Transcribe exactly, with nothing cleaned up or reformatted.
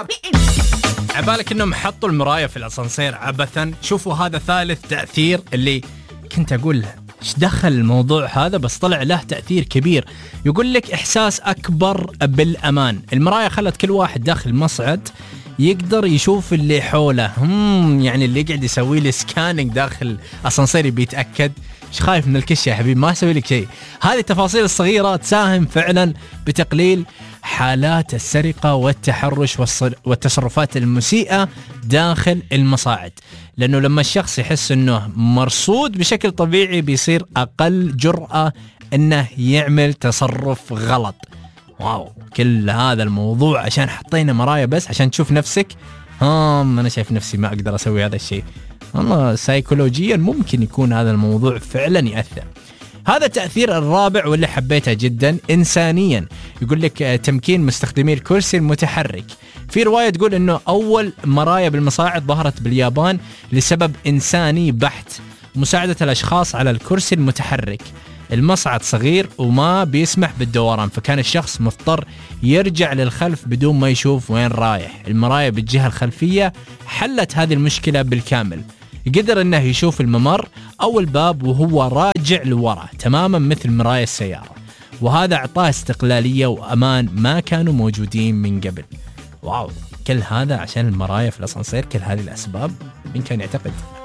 عبالك انهم حطوا المراية في الاسانسير عبثا. شوفوا هذا ثالث تأثير اللي كنت اقول له ايش دخل الموضوع هذا، بس طلع له تأثير كبير. يقول لك احساس اكبر بالامان. المراية خلت كل واحد داخل مصعد يقدر يشوف اللي حوله. هم يعني اللي يقعد يسوي لي سكاننج داخل اسانسيري بيتأكد. ايش خايف من الكش يا حبيبي؟ ما اسوي لك شيء. هذه التفاصيل الصغيرة تساهم فعلا بتقليل حالات السرقة والتحرش والتصرفات المسيئة داخل المصاعد، لأنه لما الشخص يحس أنه مرصود بشكل طبيعي بيصير أقل جرأة أنه يعمل تصرف غلط. واو، كل هذا الموضوع عشان حطينا مرايا بس عشان تشوف نفسك. هم أنا شايف نفسي ما أقدر أسوي هذا الشيء. والله سايكولوجيا ممكن يكون هذا الموضوع فعلا يأثر. هذا التأثير الرابع واللي حبيته جدا إنسانيا. يقول لك تمكين مستخدمي الكرسي المتحرك. في رواية تقول أنه أول مرايا بالمصاعد ظهرت باليابان لسبب إنساني بحت، مساعدة الأشخاص على الكرسي المتحرك. المصعد صغير وما بيسمح بالدوران، فكان الشخص مضطر يرجع للخلف بدون ما يشوف وين رايح. المرايا بالجهة الخلفية حلت هذه المشكلة بالكامل. قدر انه يشوف الممر او الباب وهو راجع لورا تماما مثل مرايا السيارة، وهذا اعطاه استقلالية وامان ما كانوا موجودين من قبل. واو، كل هذا عشان المرايا في الاسانسير. كل هذه الاسباب مين كان يعتقد؟